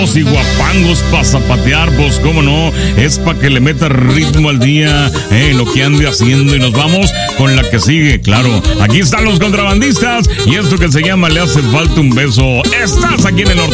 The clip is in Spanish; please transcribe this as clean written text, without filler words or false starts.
Y guapangos para zapatear, pues cómo no, es para que le meta ritmo al día, lo que ande haciendo, y nos vamos con la que sigue, claro. Aquí están los contrabandistas y esto que se llama Le hace falta un beso. Estás aquí en el norte.